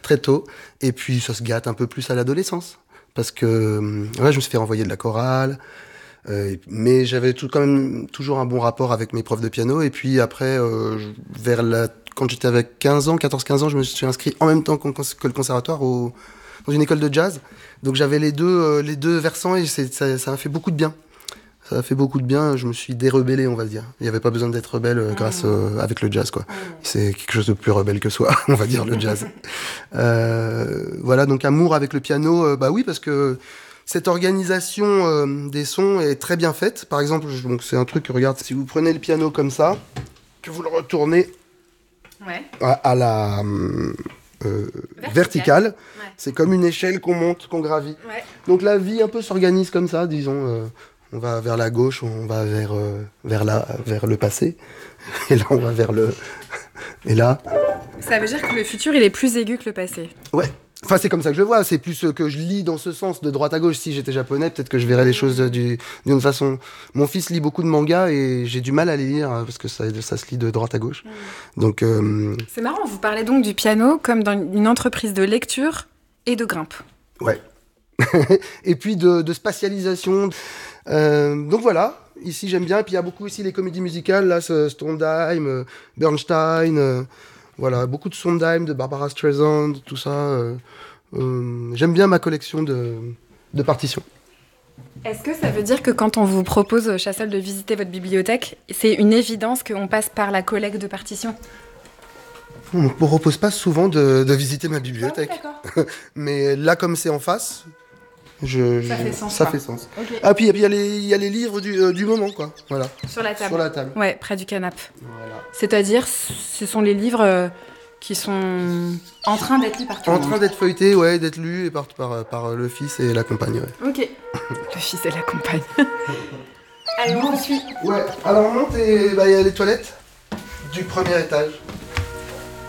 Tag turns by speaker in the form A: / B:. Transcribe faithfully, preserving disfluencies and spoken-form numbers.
A: très tôt. Et puis ça se gâte un peu plus à l'adolescence. Parce que ouais, je me suis fait renvoyer de la chorale. Euh, mais j'avais tout, quand même toujours un bon rapport avec mes profs de piano. Et puis après, euh, je- vers la, quand j'étais avec quinze ans, quatorze quinze ans, je me suis inscrit en même temps qu'on- que le conservatoire au, dans une école de jazz. Donc j'avais les deux, euh, les deux versants et c'est, ça, ça m'a fait beaucoup de bien. Ça a fait beaucoup de bien, je me suis dérebellé, on va dire. Il n'y avait pas besoin d'être rebelle euh, grâce euh, avec le jazz, quoi. C'est quelque chose de plus rebelle que soi, on va dire, le jazz. Euh, voilà, donc amour avec le piano, euh, bah oui, parce que cette organisation euh, des sons est très bien faite. Par exemple, je- donc c'est un truc, regarde, si vous prenez le piano comme ça, que vous le retournez
B: Ouais.
A: à, à la euh, euh,
B: Verticale.
A: verticale,
B: Ouais.
A: c'est comme une échelle qu'on monte, qu'on gravit.
B: Ouais.
A: Donc la vie un peu s'organise comme ça, disons. euh, on va vers la gauche, on va vers, euh, vers, la, vers le passé. Et là, on va vers le... Et là...
B: Ça veut dire que le futur, il est plus aigu que le passé.
A: Ouais. Enfin, c'est comme ça que je le vois. C'est plus euh, que je lis dans ce sens, de droite à gauche. Si j'étais japonais, peut-être que je verrais les choses euh, du- d'une façon... Mon fils lit beaucoup de mangas et j'ai du mal à les lire euh, parce que ça, ça se lit de droite à gauche. Donc... euh,
B: C'est marrant, vous parlez donc du piano comme dans une entreprise de lecture et de grimpe.
A: Ouais. Et puis de, de spatialisation. Euh, donc voilà, ici j'aime bien. Et puis il y a beaucoup ici les comédies musicales, là, ce Sondheim, euh, Bernstein, euh, voilà, beaucoup de Sondheim, de Barbara Streisand, tout ça. euh, euh, j'aime bien ma collection de, de partitions.
B: Est-ce que ça veut dire que quand on vous propose, Chassol, de visiter votre bibliothèque, c'est une évidence qu'on passe par la collecte de partitions?
A: On ne me propose pas souvent de, de visiter ma bibliothèque.
B: Ah oui, d'accord.
A: Mais là, comme c'est en face, je,
B: Ça
A: je-
B: fait sens,
A: ça
B: quoi.
A: fait sens.
B: Ok.
A: Ah, puis et puis, il y, a les- il y a les livres du, euh, du moment, quoi. Voilà.
B: Sur la table.
A: Sur la table.
B: Ouais, près du canapé.
A: Voilà.
B: C'est-à-dire, ce sont les livres euh, qui sont en train d'être lus par tout le
A: En
B: monde.
A: train d'être feuilleté, ouais, d'être lu et par, par, par le fils et la compagne, ouais.
B: Ok. Le fils et la compagne. Allez, on poursuit.
A: Ouais, alors on monte et bah, il y a les toilettes du premier étage.